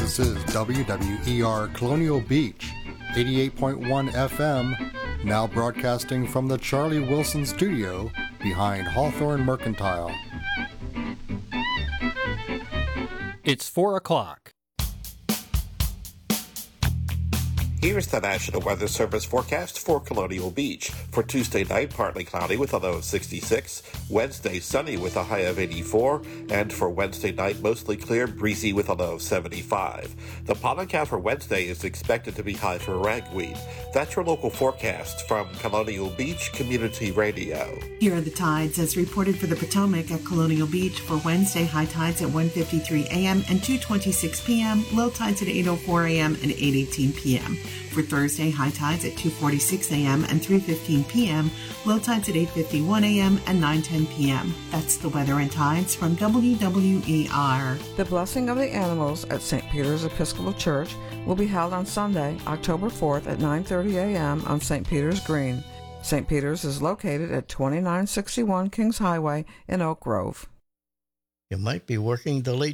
This is WWER Colonial Beach, 88.1 FM, now broadcasting from the Charlie Wilson Studio behind Hawthorne Mercantile. It's 4 o'clock. Here's the National Weather Service forecast for Colonial Beach. For Tuesday night, partly cloudy with a low of 66. Wednesday, sunny with a high of 84. And for Wednesday night, mostly clear, breezy with a low of 75. The pollen count for Wednesday is expected to be high for ragweed. That's your local forecast from Colonial Beach Community Radio. Here are the tides as reported for the Potomac at Colonial Beach for Wednesday. High tides at 1:53 a.m. and 2:26 p.m. Low tides at 8:04 a.m. and 8:18 p.m. For Thursday, high tides at 2:46 a.m. and 3:15 p.m. Low tides at 8:51 a.m. and 9:10 p.m. That's the weather and tides from WWER. The Blessing of the Animals at St. Peter's Episcopal Church will be held on Sunday, October 4th at 9:30 a.m. on St. Peter's Green. St. Peter's is located at 2961 Kings Highway in Oak Grove. You might be working the late